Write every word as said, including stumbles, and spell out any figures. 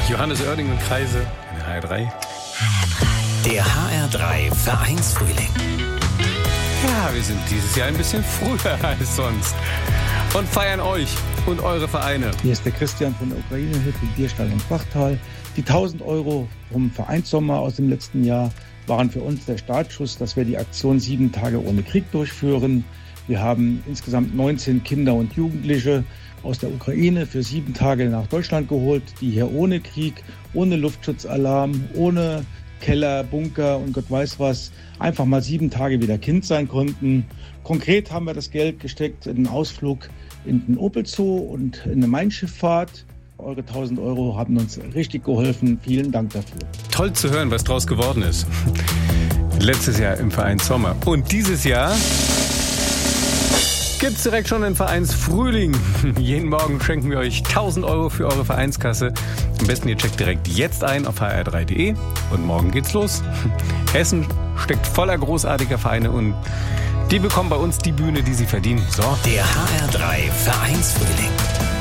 Johannes Oerding und Kreise in H R drei. Der H R drei Vereinsfrühling. Ja, wir sind dieses Jahr ein bisschen früher als sonst und feiern euch und eure Vereine. Hier ist der Christian von der Ukraine-Hütte, Bierstall und Bachtal. Die tausend Euro vom Vereinssommer aus dem letzten Jahr waren für uns der Startschuss, dass wir die Aktion sieben Tage ohne Krieg durchführen. Wir haben insgesamt neunzehn Kinder und Jugendliche aus der Ukraine für sieben Tage nach Deutschland geholt, die hier ohne Krieg, ohne Luftschutzalarm, ohne Keller, Bunker und Gott weiß was, einfach mal sieben Tage wieder Kind sein konnten. Konkret haben wir das Geld gesteckt in einen Ausflug in den Opel Zoo und in eine Main-Schifffahrt. Eure tausend Euro haben uns richtig geholfen. Vielen Dank dafür. Toll zu hören, was draus geworden ist. Letztes Jahr im Vereinssommer. Und dieses Jahr gibt's direkt schon den Vereinsfrühling. Jeden Morgen schenken wir euch tausend Euro für eure Vereinskasse. Am besten ihr checkt direkt jetzt ein auf h r drei punkt d e und morgen geht's los. Hessen steckt voller großartiger Vereine und die bekommen bei uns die Bühne, die sie verdienen. So. Der H R drei Vereinsfrühling.